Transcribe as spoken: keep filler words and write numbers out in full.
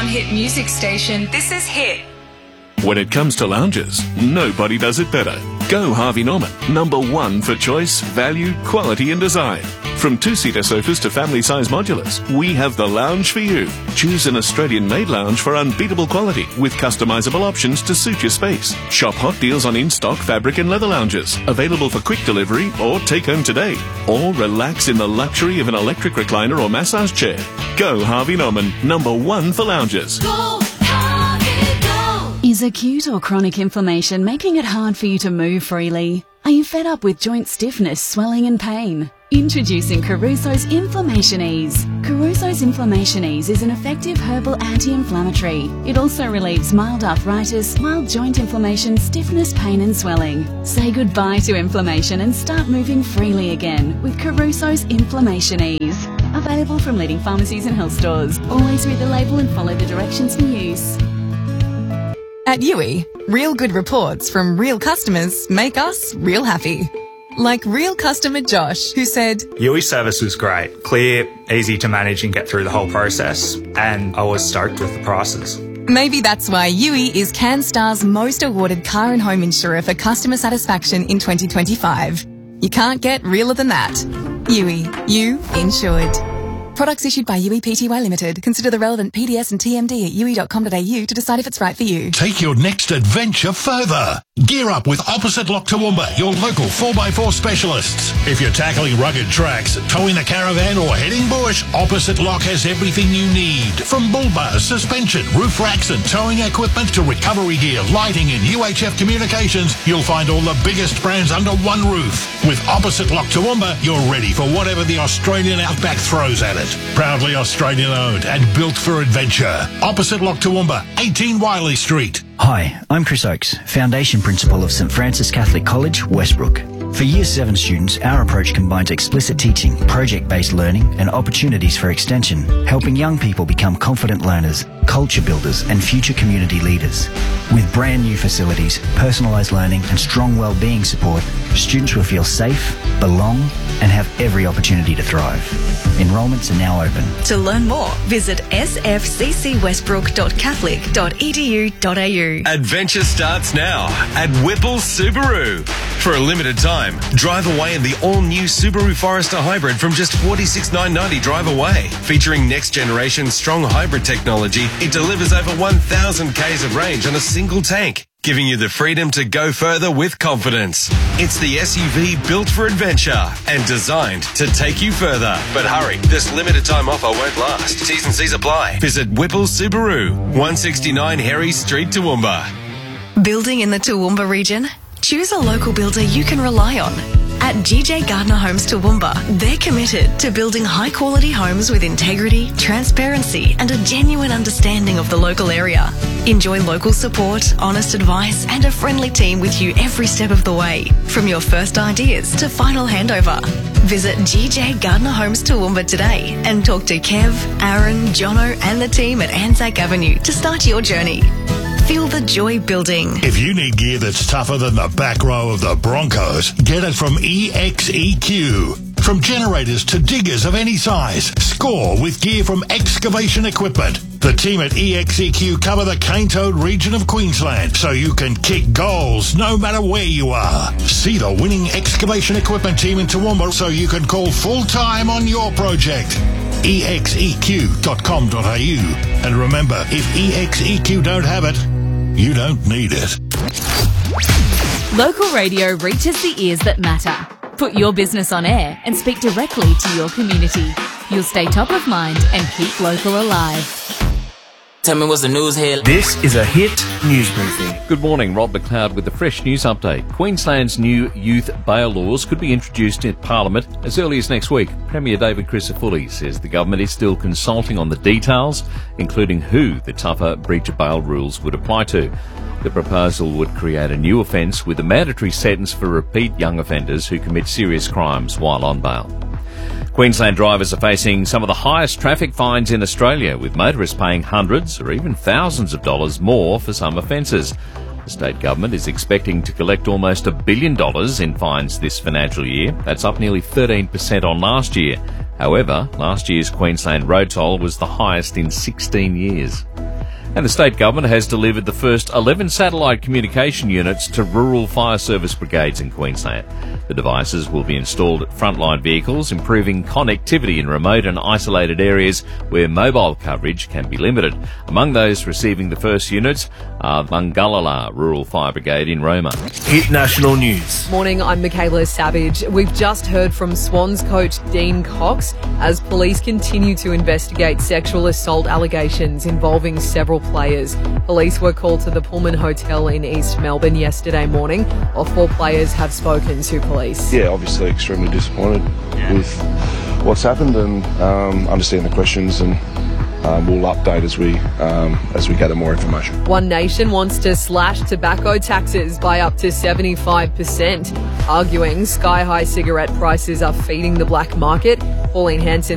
one hit music station. This is Hit. When it comes to lounges, nobody does it better. Go Harvey Norman, number one for choice, value, quality and design. From two-seater sofas to family-size modulars, we have the lounge for you. Choose an Australian-made lounge for unbeatable quality with customizable options to suit your space. Shop hot deals on in-stock fabric and leather lounges, available for quick delivery or take home today. Or relax in the luxury of an electric recliner or massage chair. Go Harvey Norman, number one for lounges. Go, Harvey, go! Is acute or chronic inflammation making it hard for you to move freely? Are you fed up with joint stiffness, swelling and pain? Introducing Caruso's Inflammation Ease. Caruso's Inflammation Ease is an effective herbal anti-inflammatory. It also relieves mild arthritis, mild joint inflammation, stiffness, pain and swelling. Say goodbye to inflammation and start moving freely again with Caruso's Inflammation Ease. Available from leading pharmacies and health stores. Always read the label and follow the directions for use. At U I, real good reports from real customers make us real happy. Like real customer Josh, who said, U I service was great, clear, easy to manage and get through the whole process, and I was stoked with the prices. Maybe that's why U I is CanStar's most awarded car and home insurer for customer satisfaction in twenty twenty-five. You can't get realer than that. U I, you insured. Products issued by U I Pty Limited. Consider the relevant P D S and T M D at u i dot com dot a u to decide if it's right for you. Take your next adventure further. Gear up with Opposite Lock Toowoomba, your local four by four specialists. If you're tackling rugged tracks, towing a caravan or heading bush, Opposite Lock has everything you need. From bull bars, suspension, roof racks and towing equipment to recovery gear, lighting and U H F communications, you'll find all the biggest brands under one roof. With Opposite Lock Toowoomba, you're ready for whatever the Australian outback throws at it. Proudly Australian owned and built for adventure. Opposite Lock Toowoomba, eighteen Wiley Street. Hi, I'm Chris Oakes, Foundation Principal of St Francis Catholic College, Westbrook. For Year seven students, our approach combines explicit teaching, project-based learning and opportunities for extension, helping young people become confident learners, culture builders and future community leaders. With brand new facilities, personalised learning and strong wellbeing support, students will feel safe, belong and have every opportunity to thrive. Enrolments are now open. To learn more, visit s f c c westbrook dot catholic dot e d u dot a u. Adventure starts now at Whipple Subaru. For a limited time, drive away in the all-new Subaru Forester Hybrid from just forty-six thousand nine hundred ninety drive away. Featuring next-generation strong hybrid technology, it delivers over one thousand kays of range on a single tank, giving you the freedom to go further with confidence. It's the S U V built for adventure and designed to take you further. But hurry, this limited time offer won't last. T's and C's apply. Visit Whipple Subaru, one sixty-nine Harry Street, Toowoomba. Building in the Toowoomba region? Choose a local builder you can rely on. At G J Gardner Homes Toowoomba, they're committed to building high-quality homes with integrity, transparency and a genuine understanding of the local area. Enjoy local support, honest advice and a friendly team with you every step of the way, from your first ideas to final handover. Visit G J Gardner Homes Toowoomba today and talk to Kev, Aaron, Jono and the team at Anzac Avenue to start your journey. Feel the joy building. If you need gear that's tougher than the back row of the Broncos, get it from E X E Q. From generators to diggers of any size, score with gear from Excavation Equipment. The team at E X E Q cover the Cane Toad region of Queensland, so you can kick goals no matter where you are. See the winning Excavation Equipment team in Toowoomba so you can call full-time on your project. e x e q dot com dot a u. And remember, if E X E Q don't have it, you don't need it. Local radio reaches the ears that matter. Put your business on air and speak directly to your community. You'll stay top of mind and keep local alive. Tell me what's the news here. This is a Hit News Briefing. Good morning, Rob McLeod with the fresh news update. Queensland's new youth bail laws could be introduced in Parliament as early as next week. Premier David Crisafulli says the government is still consulting on the details, including who the tougher breach of bail rules would apply to. The proposal would create a new offence with a mandatory sentence for repeat young offenders who commit serious crimes while on bail. Queensland drivers are facing some of the highest traffic fines in Australia, with motorists paying hundreds or even thousands of dollars more for some offences. The state government is expecting to collect almost a billion dollars in fines this financial year. That's up nearly thirteen percent on last year. However, last year's Queensland road toll was the highest in sixteen years. And the state government has delivered the first eleven satellite communication units to rural fire service brigades in Queensland. The devices will be installed at frontline vehicles, improving connectivity in remote and isolated areas where mobile coverage can be limited. Among those receiving the first units are Mangallala Rural Fire Brigade in Roma. Hit National News. Morning, I'm Michaela Savage. We've just heard from Swans coach Dean Cox as police continue to investigate sexual assault allegations involving several players. Police were called to the Pullman Hotel in East Melbourne yesterday morning. All four players have spoken to police. Yeah, obviously extremely disappointed yeah. with what's happened, and um, understand the questions, and um, we'll update as we um, as we gather more information. One Nation wants to slash tobacco taxes by up to seventy-five percent, arguing sky-high cigarette prices are feeding the black market. Pauline Hanson